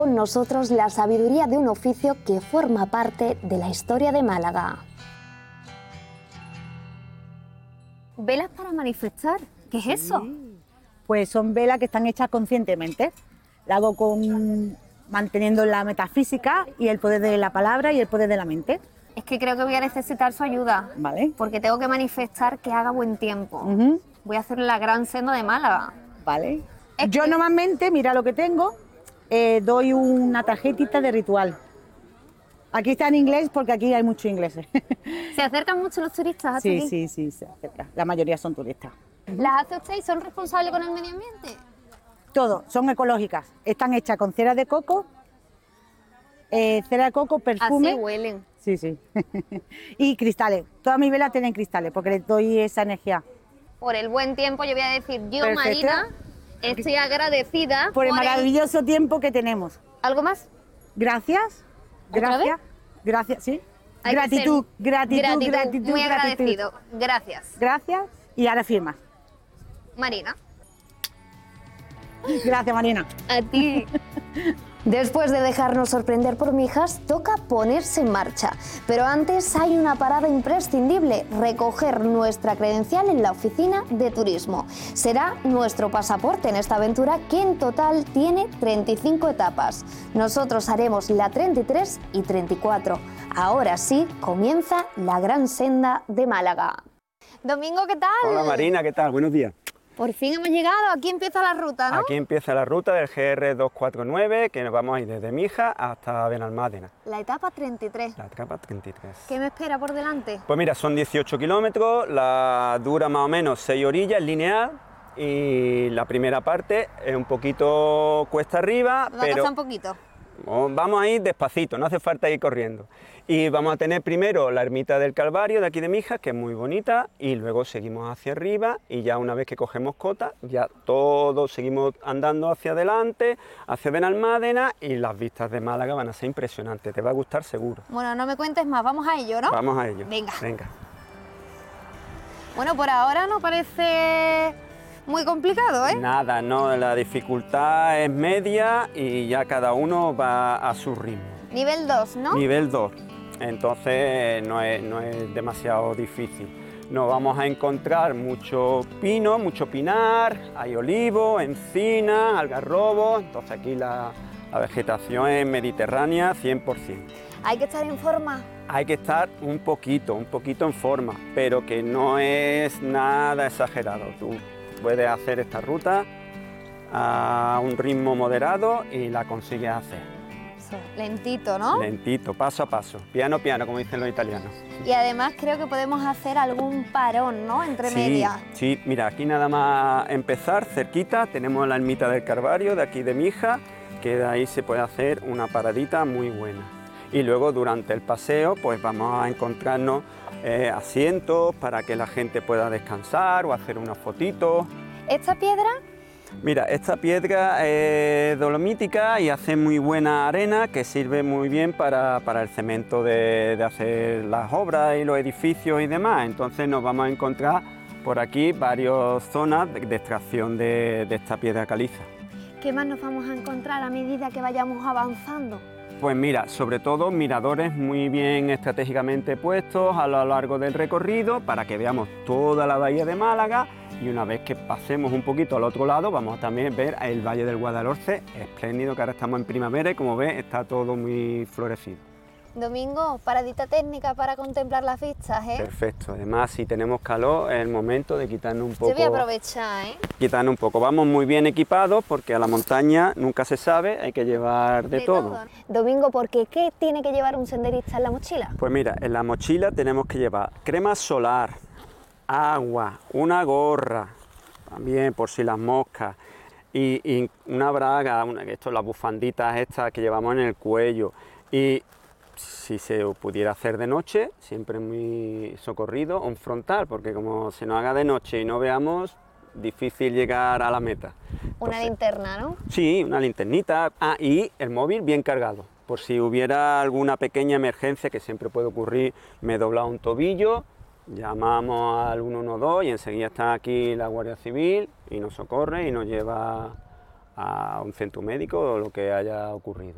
Con nosotros la sabiduría de un oficio que forma parte de la historia de Málaga. Velas para manifestar, ¿qué es eso? Pues son velas que están hechas conscientemente. La hago manteniendo la metafísica y el poder de la palabra y el poder de la mente. Es que creo que voy a necesitar su ayuda, Vale. porque tengo que manifestar que haga buen tiempo. Voy a hacer la gran senda de Málaga. Vale. Yo normalmente, mira lo que tengo, doy una tarjetita de ritual. Aquí está en inglés porque aquí hay muchos ingleses. ¿Se acercan mucho los turistas hasta Sí, aquí? sí, sí, se acerca. La mayoría son turistas. ¿Las hace usted y son responsables con el medio ambiente? Todo, son ecológicas. Están hechas con cera de coco, perfume. Así huelen. Sí, sí. Y cristales. Todas mis velas tienen cristales porque les doy esa energía. Por el buen tiempo, yo voy a decir, yo, Perfecto. Marina, estoy agradecida Por el maravilloso tiempo que tenemos. ¿Algo más? Gracias. ¿Otra Gracias. Gracias, sí. Hay que Gratitud, ser- gratitud. Muy agradecido. Gracias. Gracias. Y ahora firma. Marina. Gracias, Marina. A ti. Después de dejarnos sorprender por Mijas, toca ponerse en marcha. Pero antes hay una parada imprescindible, recoger nuestra credencial en la oficina de turismo. Será nuestro pasaporte en esta aventura que en total tiene 35 etapas. Nosotros haremos la 33 y 34. Ahora sí, comienza la gran senda de Málaga. Domingo, ¿qué tal? Hola Marina, ¿qué tal? Buenos días. Por fin hemos llegado, aquí empieza la ruta, ¿no? Aquí empieza la ruta del GR 249, que nos vamos a ir desde Mijas hasta Benalmádena. La etapa 33. La etapa 33. ¿Qué me espera por delante? Pues mira, son 18 kilómetros, la dura más o menos 6 orillas, lineal, y la primera parte es un poquito cuesta arriba, Me va a pero costar un poquito. vamos a ir despacito, no hace falta ir corriendo. Y vamos a tener primero la ermita del Calvario de aquí de Mijas, que es muy bonita, y luego seguimos hacia arriba y ya una vez que cogemos cota, ya todos seguimos andando hacia adelante, hacia Benalmádena, y las vistas de Málaga van a ser impresionantes, te va a gustar seguro. Bueno, no me cuentes más, vamos a ello, ¿no? Vamos a ello. Venga. Venga. Bueno, por ahora no parece muy complicado, ¿eh? Nada, no, la dificultad es media y ya cada uno va a su ritmo. Nivel 2, ¿no? Nivel 2, entonces no es demasiado difícil. Nos vamos a encontrar mucho pino, mucho pinar, hay olivo, encina, algarrobo, entonces aquí la vegetación es mediterránea 100%. Hay que estar en forma. Hay que estar un poquito en forma, pero que no es nada exagerado. Tú puedes hacer esta ruta a un ritmo moderado y la consigues hacer. Lentito, ¿no? Lentito, paso a paso, piano piano, como dicen los italianos. Y además creo que podemos hacer algún parón, ¿no? Entre medias. Sí, mira, aquí nada más empezar, cerquita, tenemos la ermita del Calvario de aquí de Mijas, que de ahí se puede hacer una paradita muy buena. Y luego durante el paseo pues vamos a encontrarnos asientos para que la gente pueda descansar o hacer unas fotitos. ¿Esta piedra? Mira, esta piedra es dolomítica y hace muy buena arena que sirve muy bien para el cemento de hacer las obras y los edificios y demás. Entonces nos vamos a encontrar por aquí varias zonas de extracción de esta piedra caliza. ¿Qué más nos vamos a encontrar a medida que vayamos avanzando? Pues mira, sobre todo miradores muy bien estratégicamente puestos a lo largo del recorrido para que veamos toda la bahía de Málaga, y una vez que pasemos un poquito al otro lado vamos a también ver el Valle del Guadalhorce, espléndido, que ahora estamos en primavera y como ves está todo muy florecido. Domingo, paradita técnica para contemplar las vistas, ¿eh? Perfecto, además si tenemos calor es el momento de quitarnos un poco. Yo voy a aprovechar, ¿eh? Quitarnos un poco, vamos muy bien equipados porque a la montaña nunca se sabe, hay que llevar de todo. Domingo, ¿por qué? ¿Qué tiene que llevar un senderista en la mochila? Pues mira, en la mochila tenemos que llevar crema solar, agua, una gorra, también por si las moscas, y una braga, las bufanditas estas que llevamos en el cuello, y si se pudiera hacer de noche, siempre muy socorrido, un frontal, porque como se nos haga de noche y no veamos, difícil llegar a la meta. Una linterna, ¿no? Sí, una linternita. Ah, y el móvil bien cargado, por si hubiera alguna pequeña emergencia, que siempre puede ocurrir, me he doblado un tobillo, llamamos al 112 y enseguida está aquí la Guardia Civil y nos socorre y nos lleva a un centro médico o lo que haya ocurrido.